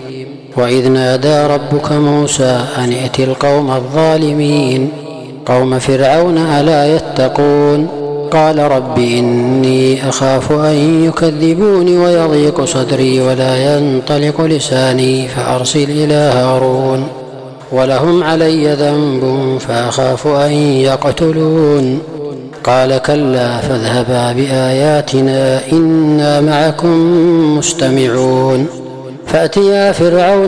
وإذ نادى ربك موسى أن ائت القوم الظالمين قوم فرعون ألا يتقون قال رب إني أخاف أن يكذبون ويضيق صدري ولا ينطلق لساني فأرسل إلى هارون ولهم علي ذنب فأخاف أن يقتلون قال كلا فاذهبا بآياتنا إنا معكم مستمعون فأتيا فرعون